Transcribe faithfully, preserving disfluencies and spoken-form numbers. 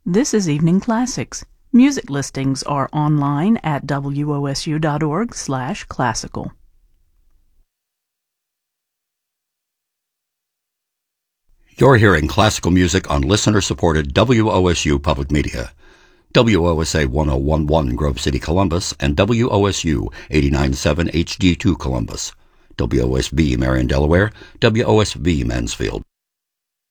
This is Evening Classics. Music listings are online at W O S U dot org slash classical. You're hearing classical music on listener-supported W O S U Public Media. W O S A one oh one point one Grove City, Columbus, and W O S U eighty-nine point seven H D two Columbus. W O S B Marion, Delaware, W O S B Mansfield.